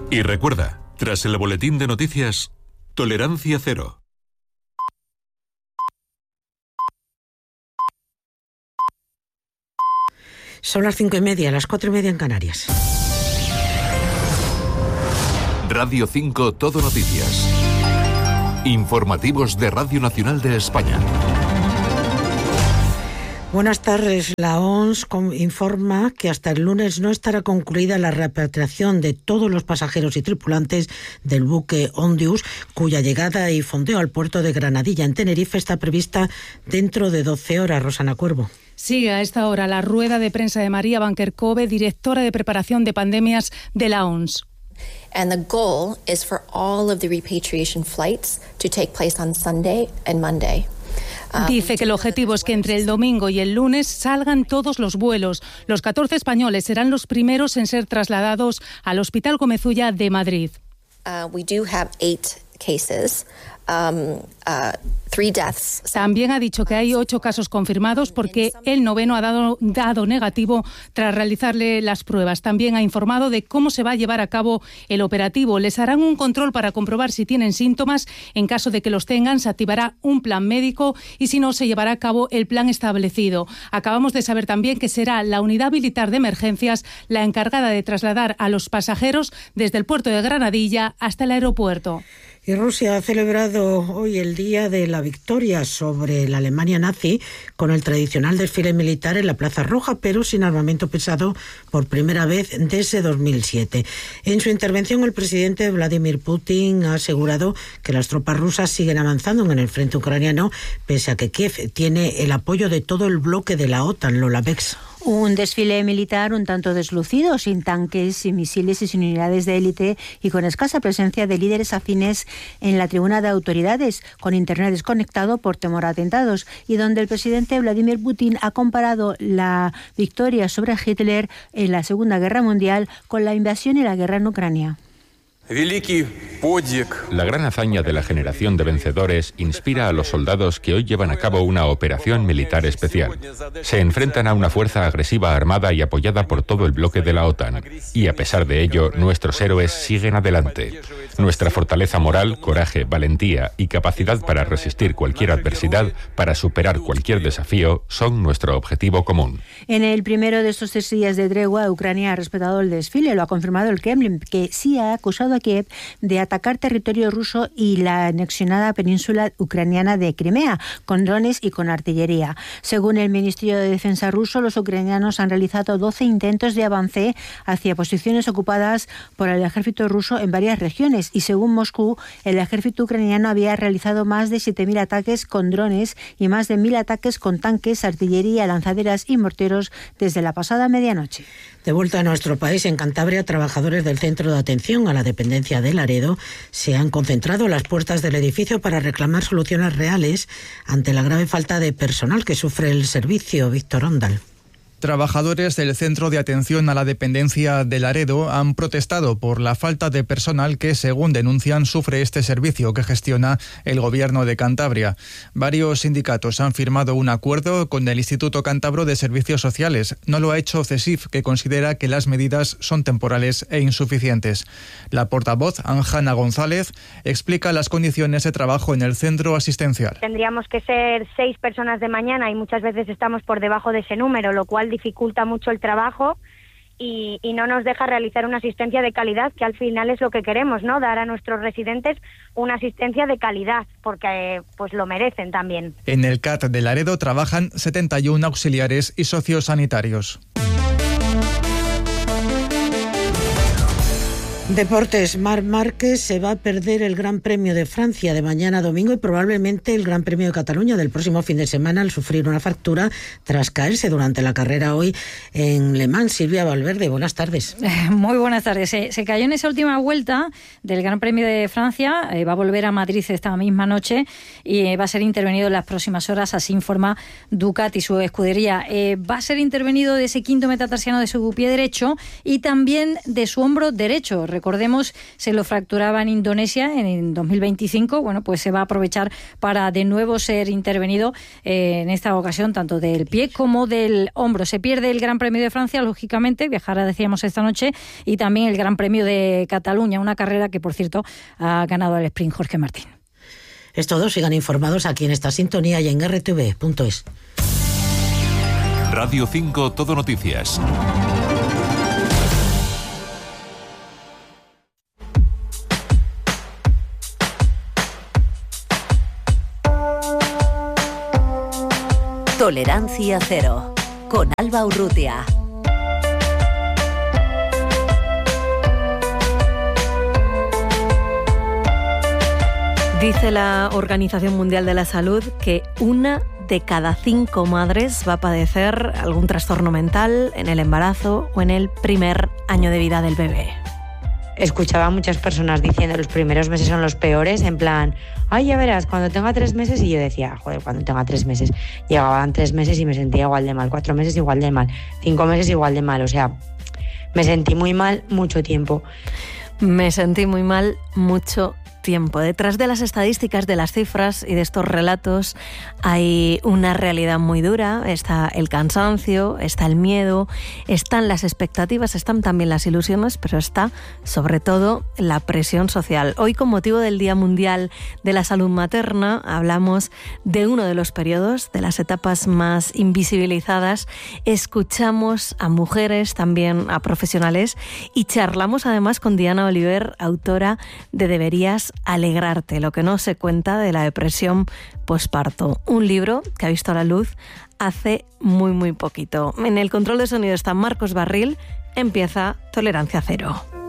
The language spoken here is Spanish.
Y recuerda, tras el boletín de noticias, tolerancia cero. Son las 5:30, las 4:30 en Canarias. Radio 5 Todo Noticias. Informativos de Radio Nacional de España. Buenas tardes. La OMS informa que hasta el lunes no estará concluida la repatriación de todos los pasajeros y tripulantes del buque Ondius, cuya llegada y fondeo al puerto de Granadilla, en Tenerife, está prevista dentro de 12 horas. Rosana Cuervo. Sigue a esta hora la rueda de prensa de María Banquer-Cove, directora de preparación de pandemias de la OMS. And the goal is for all of the repatriation flights to take place on Sunday and Monday. Dice que el objetivo es que entre el domingo y el lunes salgan todos los vuelos. Los 14 españoles serán los primeros en ser trasladados al Hospital Gómez Ulla de Madrid. We do have 8 cases. 3 deaths. También ha dicho que hay 8 casos confirmados porque el noveno ha dado negativo tras realizarle las pruebas. También ha informado de cómo se va a llevar a cabo el operativo. Les harán un control para comprobar si tienen síntomas. En caso de que los tengan, se activará un plan médico y si no, se llevará a cabo el plan establecido. Acabamos de saber también que será la Unidad Militar de Emergencias la encargada de trasladar a los pasajeros desde el puerto de Granadilla hasta el aeropuerto. Y Rusia ha celebrado hoy el Día de la Victoria sobre la Alemania nazi con el tradicional desfile militar en la Plaza Roja, pero sin armamento pesado por primera vez desde 2007. En su intervención, el presidente Vladimir Putin ha asegurado que las tropas rusas siguen avanzando en el frente ucraniano, pese a que Kiev tiene el apoyo de todo el bloque de la OTAN. Lola Bex. Un desfile militar un tanto deslucido, sin tanques, sin misiles y sin unidades de élite y con escasa presencia de líderes afines en la tribuna de autoridades, con internet desconectado por temor a atentados, y donde el presidente Vladimir Putin ha comparado la victoria sobre Hitler en la Segunda Guerra Mundial con la invasión y la guerra en Ucrania. La gran hazaña de la generación de vencedores inspira a los soldados que hoy llevan a cabo una operación militar especial. Se enfrentan a una fuerza agresiva armada y apoyada por todo el bloque de la OTAN. Y a pesar de ello, nuestros héroes siguen adelante. Nuestra fortaleza moral, coraje, valentía y capacidad para resistir cualquier adversidad, para superar cualquier desafío, son nuestro objetivo común. En el primero de estos 3 días de tregua, Ucrania ha respetado el desfile, lo ha confirmado el Kremlin, que sí ha acusado a Kiev de atacar territorio ruso y la anexionada península ucraniana de Crimea, con drones y con artillería. Según el Ministerio de Defensa ruso, los ucranianos han realizado 12 intentos de avance hacia posiciones ocupadas por el ejército ruso en varias regiones, y según Moscú, el ejército ucraniano había realizado más de 7.000 ataques con drones y más de 1.000 ataques con tanques, artillería, lanzaderas y morteros desde la pasada medianoche. De vuelta a nuestro país, en Cantabria, trabajadores del Centro de Atención a la Dependencia de Laredo se han concentrado a las puertas del edificio para reclamar soluciones reales ante la grave falta de personal que sufre el servicio. Víctor Ondal. Trabajadores del Centro de Atención a la Dependencia de Laredo han protestado por la falta de personal que, según denuncian, sufre este servicio que gestiona el Gobierno de Cantabria. Varios sindicatos han firmado un acuerdo con el Instituto Cántabro de Servicios Sociales. No lo ha hecho CESIF, que considera que las medidas son temporales e insuficientes. La portavoz, Anjana González, explica las condiciones de trabajo en el centro asistencial. Tendríamos que ser 6 personas de mañana y muchas veces estamos por debajo de ese número, lo cual dificulta mucho el trabajo y no nos deja realizar una asistencia de calidad, que al final es lo que queremos, ¿no? Dar a nuestros residentes una asistencia de calidad, porque pues lo merecen también. En el CAT de Laredo trabajan 71 auxiliares y sociosanitarios. Deportes. Marc Márquez se va a perder el Gran Premio de Francia de mañana domingo y probablemente el Gran Premio de Cataluña del próximo fin de semana al sufrir una fractura tras caerse durante la carrera hoy en Le Mans. Silvia Valverde, buenas tardes. Muy buenas tardes. Se cayó en esa última vuelta del Gran Premio de Francia, va a volver a Madrid esta misma noche y va a ser intervenido en las próximas horas, así informa Ducati, su escudería. Va a ser intervenido de ese quinto metatarsiano de su pie derecho y también de su hombro derecho. recordemos, se lo fracturaba en Indonesia en 2025. Bueno, pues se va a aprovechar para de nuevo ser intervenido en esta ocasión tanto del pie como del hombro. Se pierde el Gran Premio de Francia, lógicamente, viajará, decíamos, esta noche, y también el Gran Premio de Cataluña, una carrera que, por cierto, ha ganado al sprint Jorge Martín. Es todo, sigan informados aquí en esta sintonía y en rtv.es. Radio 5 Todo Noticias. Tolerancia cero, con Alba Urrutia. Dice la Organización Mundial de la Salud que 1 de cada 5 madres va a padecer algún trastorno mental en el embarazo o en el primer año de vida del bebé. Escuchaba a muchas personas diciendo los primeros meses son los peores, en plan, ay, ya verás, cuando tenga 3 meses, y yo decía, joder, cuando tenga 3 meses. Llegaban 3 meses y me sentía igual de mal, 4 meses igual de mal, 5 meses igual de mal, o sea, me sentí muy mal mucho tiempo. Me sentí muy mal mucho tiempo. Detrás de las estadísticas, de las cifras y de estos relatos hay una realidad muy dura. Está el cansancio, está el miedo, están las expectativas, están también las ilusiones, pero está sobre todo la presión social. Hoy, con motivo del Día Mundial de la Salud Materna, hablamos de uno de los periodos, de las etapas más invisibilizadas. Escuchamos a mujeres, también a profesionales, y charlamos además con Diana Oliver, autora de Deberías alegrarte, lo que no se cuenta de la depresión posparto. Un libro que ha visto la luz hace muy poquito. En el control de sonido está Marcos Barril. Empieza Tolerancia Cero.